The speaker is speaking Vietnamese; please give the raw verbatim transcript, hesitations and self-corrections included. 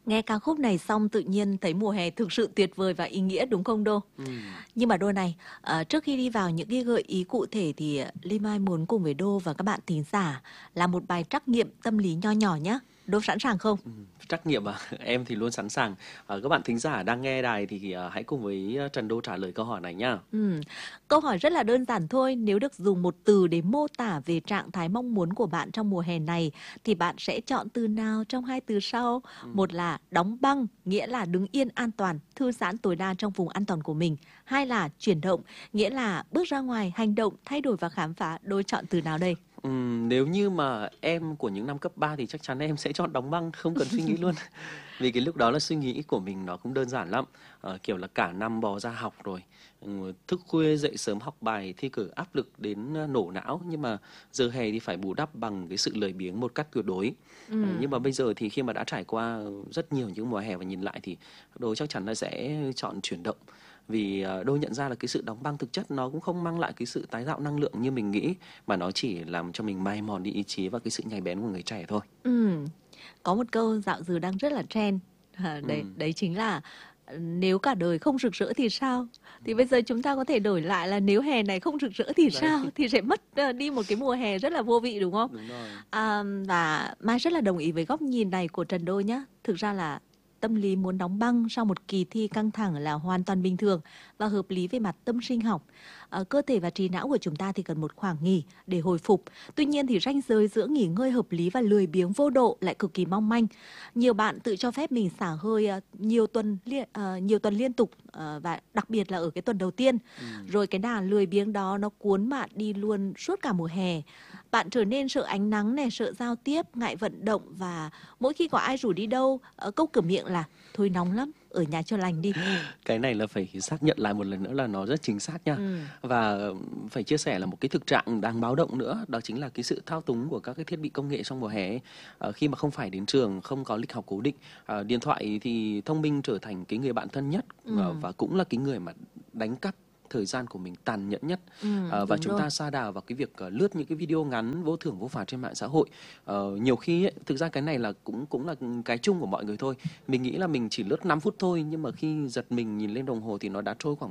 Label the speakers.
Speaker 1: Nghe ca khúc này xong tự nhiên thấy mùa hè thực sự tuyệt vời và ý nghĩa đúng không Đô?
Speaker 2: Ừ.
Speaker 1: Nhưng mà Đô này, ờ, trước khi đi vào những cái gợi ý cụ thể thì ờ, Ly Mai muốn cùng với Đô và các bạn thính giả là một bài trắc nghiệm tâm lý nho nhỏ nhé. Đô sẵn sàng không?
Speaker 2: Ừ, trắc nghiệm à? Em thì luôn sẵn sàng. Ờ, các bạn thính giả đang nghe đài thì ờ, hãy cùng với ờ, Trần Đô trả lời câu hỏi này nhá.
Speaker 1: Ừm, Câu hỏi rất là đơn giản thôi. Nếu được dùng một từ để mô tả về trạng thái mong muốn của bạn trong mùa hè này, thì bạn sẽ chọn từ nào trong hai từ sau?
Speaker 2: Ừ.
Speaker 1: Một là đóng băng, nghĩa là đứng yên an toàn, thư giãn tối đa trong vùng an toàn của mình. Hai là chuyển động, nghĩa là bước ra ngoài, hành động, thay đổi và khám phá. Đôi chọn từ nào đây?
Speaker 2: Ừm, nếu như mà em của những năm cấp ba thì chắc chắn em sẽ chọn đóng băng, không cần suy nghĩ luôn. Vì cái lúc đó là suy nghĩ của mình nó cũng đơn giản lắm. Ờ, kiểu là cả năm bò ra học rồi, ừ, thức khuya dậy sớm học bài, thi cử áp lực đến ờ, nổ não. Nhưng mà giờ hè thì phải bù đắp bằng cái sự lười biếng một cách tuyệt đối. Ờ,
Speaker 1: Ừm.
Speaker 2: nhưng mà bây giờ thì khi mà đã trải qua rất nhiều những mùa hè và nhìn lại thì Đô chắc chắn là sẽ chọn chuyển động. Vì ờ, Đô nhận ra là cái sự đóng băng thực chất nó cũng không mang lại cái sự tái tạo năng lượng như mình nghĩ, mà nó chỉ làm cho mình mai mòn đi ý chí và cái sự nhạy bén của người trẻ thôi.
Speaker 1: Ừm, Có một câu dạo giờ đang rất là trend. À, đấy,
Speaker 2: Ừm,
Speaker 1: đấy chính là ờ, nếu cả đời không rực rỡ thì sao? Thì bây giờ chúng ta có thể đổi lại là nếu hè này không rực rỡ thì
Speaker 2: đấy,
Speaker 1: sao? Thì sẽ mất ờ, đi một cái mùa hè rất là vô vị đúng không?
Speaker 2: đúng rồi.
Speaker 1: À, và Mai rất là đồng ý với góc nhìn này của Trần Đô nhá. Thực ra là tâm lý muốn đóng băng sau một kỳ thi căng thẳng là hoàn toàn bình thường và hợp lý về mặt tâm sinh học. Ờ, cơ thể và trí não của chúng ta thì cần một khoảng nghỉ để hồi phục. Tuy nhiên thì ranh giới giữa nghỉ ngơi hợp lý và lười biếng vô độ lại cực kỳ mong manh. Nhiều bạn tự cho phép mình xả hơi ờ, nhiều tuần liên ờ, nhiều tuần liên tục, ờ, và đặc biệt là ở cái tuần đầu tiên.
Speaker 2: Ừm.
Speaker 1: Rồi cái đà lười biếng đó nó cuốn bạn đi luôn suốt cả mùa hè. Bạn trở nên sợ ánh nắng này, sợ giao tiếp, ngại vận động và mỗi khi có ai rủ đi đâu, ờ, câu cửa miệng là thôi nóng lắm, ở nhà cho lành đi.
Speaker 2: Cái này là phải xác nhận lại một lần nữa là nó rất chính xác nha.
Speaker 1: Ừ.
Speaker 2: Và phải chia sẻ là một cái thực trạng đáng báo động nữa, đó chính là cái sự thao túng của các cái thiết bị công nghệ trong mùa hè ấy. Ờ, khi mà không phải đến trường, không có lịch học cố định, ờ, điện thoại thì thông minh trở thành cái người bạn thân nhất,
Speaker 1: Ừ.
Speaker 2: ờ, và cũng là cái người mà đánh cắp thời gian của mình tàn nhẫn nhất.
Speaker 1: Ừ,
Speaker 2: Ờ, và
Speaker 1: đúng
Speaker 2: chúng
Speaker 1: rồi.
Speaker 2: ta sa đà vào cái việc ờ, lướt những cái video ngắn vô thưởng vô phạt trên mạng xã hội. Ờ, nhiều khi ấy, thực ra cái này là cũng cũng là cái chung của mọi người thôi. Mình nghĩ là mình chỉ lướt năm phút thôi, nhưng mà khi giật mình nhìn lên đồng hồ thì nó đã trôi khoảng